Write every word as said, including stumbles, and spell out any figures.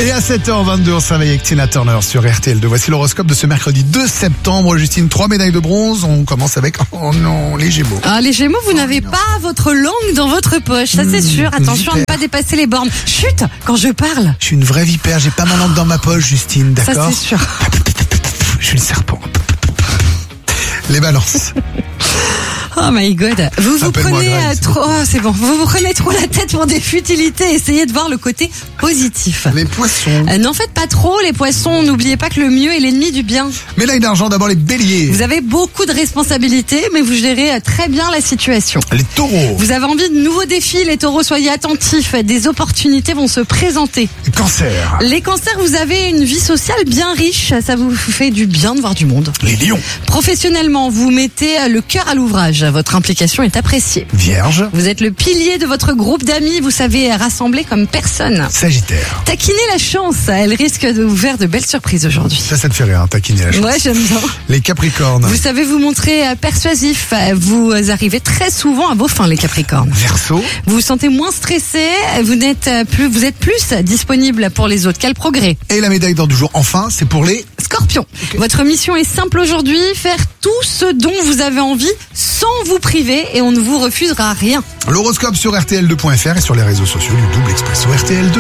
Et à sept heures vingt-deux, on se réveille avec Tina Turner sur R T L deux. Voici l'horoscope de ce mercredi deux septembre. Justine, trois médailles de bronze. On commence avec, oh non, les Gémeaux. Ah, les Gémeaux, vous oh n'avez non. pas votre langue dans votre poche, ça c'est mmh, sûr. Attention à ne pas dépasser les bornes. Chut, quand je parle. Je suis une vraie vipère, j'ai pas ma langue dans ma poche, Justine, d'accord? Ça c'est sûr. Je suis le serpent. Les balances. Oh my god, vous vous prenez Greg, trop, oh, c'est bon, vous vous prenez trop la tête pour des futilités. Essayez de voir le côté positif. Les poissons. Euh, n'en faites pas trop, les poissons. N'oubliez pas que le mieux est l'ennemi du bien. Médaille d'argent, d'abord les béliers. Vous avez beaucoup de responsabilités, mais vous gérez très bien la situation. Les taureaux. Vous avez envie de nouveaux défis, les taureaux, soyez attentifs. Des opportunités vont se présenter. Les cancers. Les cancers, vous avez une vie sociale bien riche. Ça vous fait du bien de voir du monde. Les lions. Professionnellement, vous mettez le cœur à l'ouvrage. Votre implication est appréciée. Vierge. Vous êtes le pilier de votre groupe d'amis. Vous savez rassembler comme personne. Sagittaire. Taquinez la chance. Elle risque de vous faire de belles surprises aujourd'hui. Ça, ça te fait rire, taquiner la chance. Ouais, j'aime bien. Les Capricornes. Vous savez vous montrer persuasif. Vous arrivez très souvent à vos fins, les Capricornes. Verseau. Vous vous sentez moins stressé. Vous n'êtes plus, vous êtes plus disponible pour les autres. Quel progrès. Et la médaille d'or du jour, enfin, c'est pour les Scorpions. Okay. Votre mission est simple aujourd'hui. Faire tout ce dont vous avez envie sans vous priver et on ne vous refusera rien. L'horoscope sur R T L deux point F R et sur les réseaux sociaux du Double Expresso R T L deux.